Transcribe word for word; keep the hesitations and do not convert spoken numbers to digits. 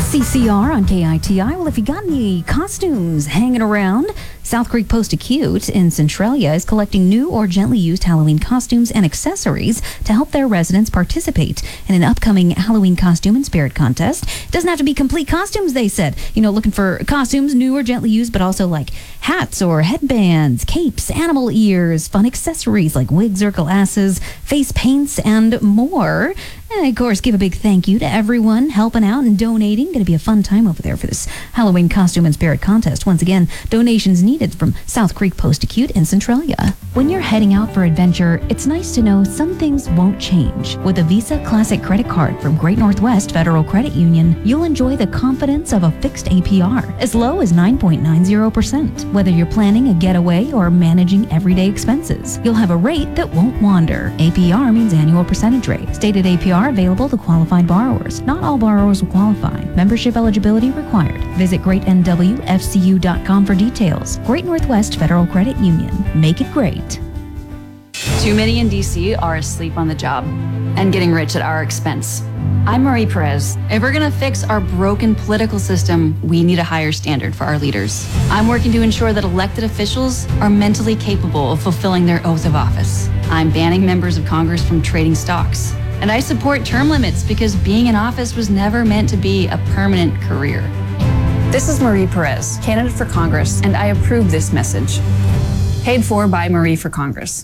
C C R on K I T I. Well, if you got any costumes hanging around, South Creek Post-Acute in Centralia is collecting new or gently used Halloween costumes and accessories to help their residents participate in an upcoming Halloween costume and spirit contest. It doesn't have to be complete costumes, they said. You know, looking for costumes, new or gently used, but also like hats or headbands, capes, animal ears, fun accessories like wigs or glasses, face paints, and more. And of course, give a big thank you to everyone helping out and donating. Going to be a fun time over there for this Halloween costume and spirit contest. Once again, donations needed from South Creek Post-Acute in Centralia. When you're heading out for adventure, it's nice to know some things won't change. With a Visa Classic credit card from Great Northwest Federal Credit Union, you'll enjoy the confidence of a fixed A P R, as low as nine point nine zero percent. Whether you're planning a getaway or managing everyday expenses, you'll have a rate that won't wander. A P R means annual percentage rate. Stated A P R available to qualified borrowers. Not all borrowers will qualify. Membership eligibility required. Visit great n w f c u dot com for details. Great Northwest Federal Credit Union. Make it great. Too many in D C are asleep on the job and getting rich at our expense. I'm Marie Perez. If we're gonna fix our broken political system, we need a higher standard for our leaders. I'm working to ensure that elected officials are mentally capable of fulfilling their oath of office. I'm banning members of Congress from trading stocks. And I support term limits because being in office was never meant to be a permanent career. This is Marie Perez, candidate for Congress, and I approve this message. Paid for by Marie for Congress.